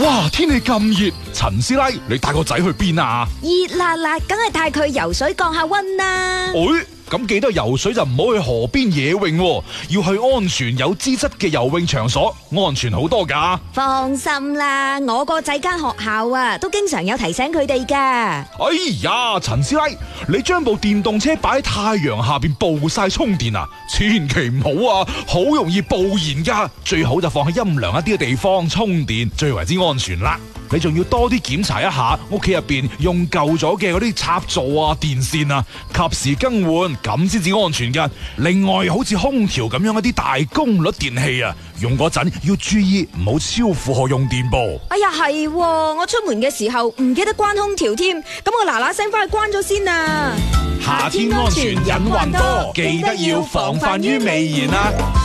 哇！天氣咁熱，陳師奶，你帶個仔去邊啊？ 熱辣辣，梗係帶佢游水降下溫啦。 咁記得游水就唔好去河邊野泳喎，要去安全有資質嘅游泳場所，安全好多㗎。 放心啦，我個仔間學校啊，都經常有提醒佢哋㗎。 哎呀，陳師奶，你將部電動車擺喺太陽下邊暴曬充電啊，千祈唔好啊，好容易暴燃㗎。最好就放喺陰涼一啲嘅地方充電，最為之安全啦。你仲要多啲檢查一下屋企入邊用舊咗嘅嗰啲插座啊、電線啊，及時更換，咁先至安全噶。另外，好似空調咁樣一啲大功率電器啊，用嗰陣要注意唔好超負荷用電噃。 哎呀，係，我出門嘅時候唔記得關空調添，咁我嗱嗱聲翻去關咗先啊。 夏天安全隱患多，記得要防範於未然啊。